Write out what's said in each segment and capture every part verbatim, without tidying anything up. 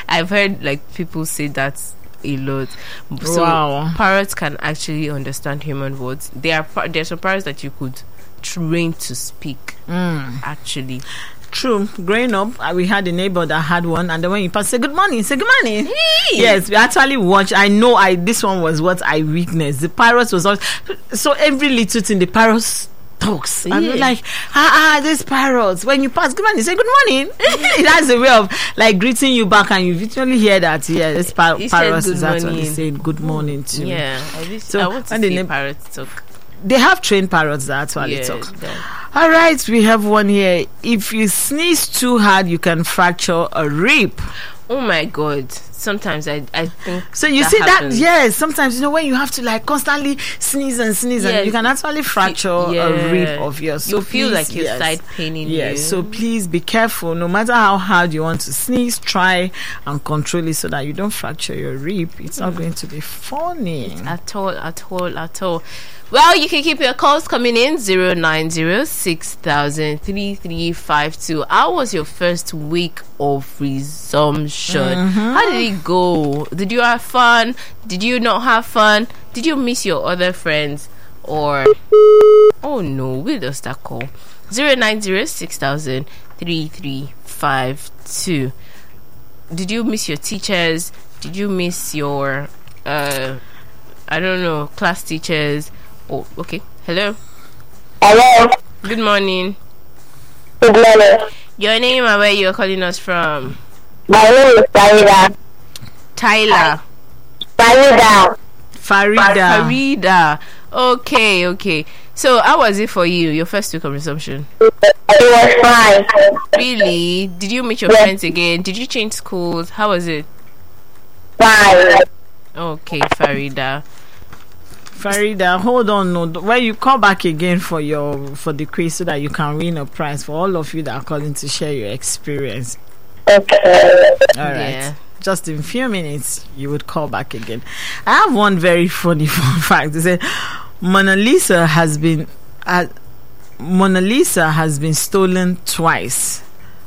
I've heard like people say that a lot. So Wow. parrots can actually understand human words. There are par- there are some parrots that you could train to speak. Mm. Actually, True. Growing up, uh, we had a neighbor that had one, and then when you pass, say good morning, say good morning. Hey. Yes, we actually watch. I know. I this one was what I witnessed. The parrots was always, so every little thing the parrots talks. And Yeah. we're like, ah, ah, these parrots. When you pass, good morning, say good morning. It has a way of like greeting you back, and you literally hear that. Yeah, this par- He said parrots good is actually morning. saying good morning too. yeah. I, wish, So I want to when the see name- parrots talk. They have trained parrots that actually Yeah, talk. that- All right, we have one here. If you sneeze too hard, you can fracture a rib. Oh my god! Sometimes I I think So you that see happens. that? Yes. Sometimes you know when you have to like constantly sneeze and sneeze, Yeah. and you can actually fracture a Yeah. rib of yours. So You feel please, like your yes. side paining Yes. you. So please be careful. No matter how hard you want to sneeze, try and control it so that you don't fracture your rib. It's not going to be funny. At all, at all, at all. Well, you can keep your calls coming in zero nine zero six thousand three three five two. How was your first week of resumption? How did it go? Did you have fun? Did you not have fun? Did you miss your other friends? Or oh no, we lost that call. Zero nine zero six thousand three three five two. Did you miss your teachers? Did you miss your uh I don't know, class teachers? Oh, okay. Hello. Hello. Good morning. Good morning. Your name and where you're calling us from? My name is Farida. Tyler. Farida. Farida. Farida. Okay, okay. So, how was it for you, your first week of resumption? It was fine. Really? Did you meet your Yes. friends again? Did you change schools? How was it? Fine. Okay, Farida. Farida, hold on. No, when you call back again for your for the quiz so that you can win a prize for all of you that are calling to share your experience. Okay. All right. Yeah. Just in a few minutes, you would call back again. I have one very funny fun fact. They say Mona Lisa has been uh, Mona Lisa has been stolen twice.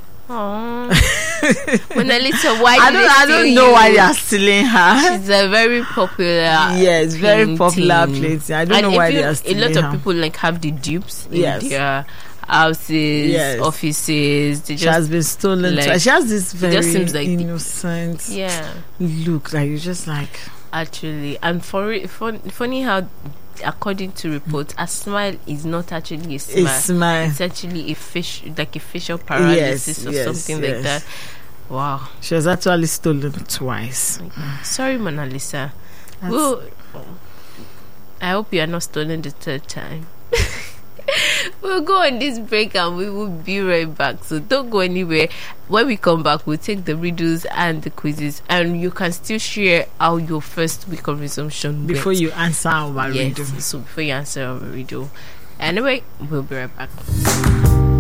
Oh, Mona Lisa, why I did don't they I steal don't know you? why they are stealing her. She's a very popular. Yes, very painting. popular painting. I don't And know if why you- they are A stealing lot of her. people like have the dupes Yes. in their houses, Yes. offices. They She just has been stolen like- twice. She has this very just seems like the- innocent yeah, look. Like you just like actually. And for it, fun, funny how, according to reports, a smile is not actually a a smile. smile. It's actually a fish, like a facial paralysis Yes, or yes, something yes. like that. Wow. She was actually stolen twice. Sorry, Mona Lisa. That's- Well, I hope you are not stolen the third time. We'll go on this break and we will be right back. So don't go anywhere. When we come back, we'll take the riddles and the quizzes, and you can still share how your first week of resumption Before went. you answer our Yes. riddle. So before you answer our riddle. Anyway, we'll be right back.